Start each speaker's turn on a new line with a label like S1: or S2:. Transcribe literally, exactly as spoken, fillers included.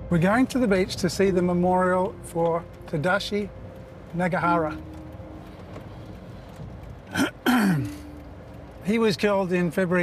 S1: We're going to the beach to see the memorial for Tadashi Nagahara. He was killed in February